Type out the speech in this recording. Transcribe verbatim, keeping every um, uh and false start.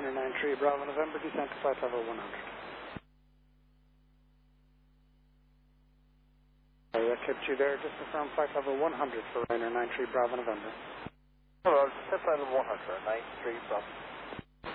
Rainer nine three Bravo November, descent to flight level one hundred. Sorry, that kept you there. Just confirm flight level one hundred for Rainer nine three Bravo November. Hello, descent flight level one hundred, nine three Bravo.